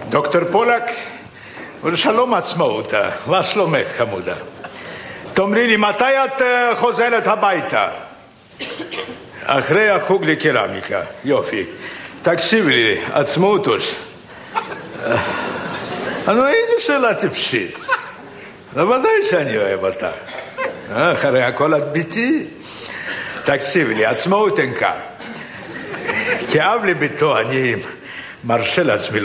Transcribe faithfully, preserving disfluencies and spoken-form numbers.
דוקטור פולק, שלום עצמאות, מה שלומך חמודה? תאמרי לי, מתי את חוזרת הביתה? אחרי החוג לקרמיקה, יופי. תקשיבי לי, עצמאותוש. נו, איזה שאלה טיפשית. בוודאי שאני אוהב אותה. אחרי הכל את ביתי. תקשיבי לי, עצמאות אין כאן. כאב לביתו אני מרשה לעצמי